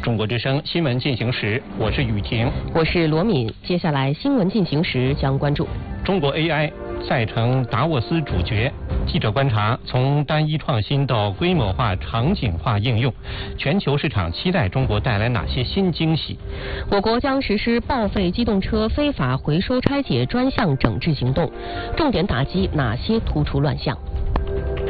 中国之声新闻进行时，我是雨婷， 我是罗敏。接下来新闻进行时将关注中国 AI 赛成达沃斯主角。记者观察，从单一创新到规模化、场景化应用，全球市场期待中国带来哪些新惊喜？ 我国将实施报废机动车非法回收拆解专项整治行动，重点打击哪些突出乱象？